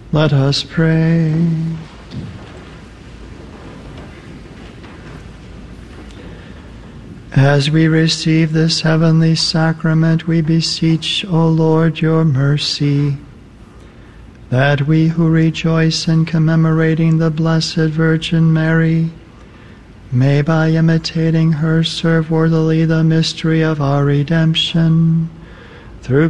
Let us pray. As we receive this heavenly sacrament, we beseech, O Lord, your mercy, that we who rejoice in commemorating the Blessed Virgin Mary may, by imitating her, serve worthily the mystery of our redemption. Through